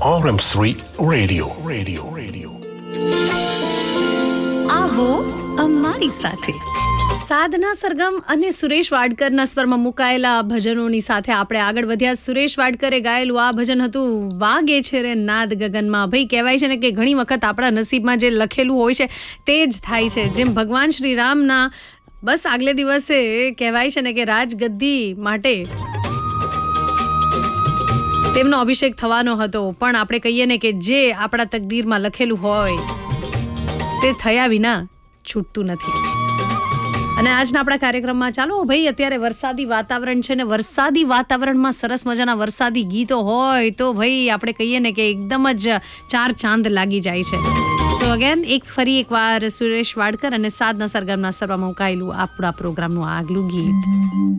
RM3 Radio. આવો અમારી સાથે. સાધના સરગમ અને સુરેશ વાડકરના સ્વરમાં મુકાયેલા ભજનોની સાથે આપણે આગળ વધ્યા. સુરેશ વાડકરે ગાયેલું આ ભજન હતું વાગે છે રે નાદ ગગનમાં. ભાઈ કહેવાય છે ને કે ઘણી વખત આપણા નસીબમાં જે લખેલું હોય છે તે જ થાય છે. જેમ ભગવાન શ્રી રામના બસ આગલે દિવસે કહેવાય છે ને કે રાજગદ્દી માટે તેમનો અભિષેક થવાનો હતો, પણ આપણે કહીએ ને કે જે આપણા તકદીરમાં લખેલું હોય તે થયા વિના છૂટતું નથી. અને આજના આપણા કાર્યક્રમમાં ચાલો ભાઈ, અત્યારે વરસાદી વાતાવરણ છે ને વરસાદી વાતાવરણમાં સરસ મજાના વરસાદી ગીતો હોય તો ભાઈ આપણે કહીએ ને કે એકદમ જ ચાર ચાંદ લાગી જાય છે. સો અગેન ફરી એકવાર સુરેશ વાડકર અને સાધના સરગમના સ્વરમાં મુકાયેલું આપણા પ્રોગ્રામનું આગલું ગીત.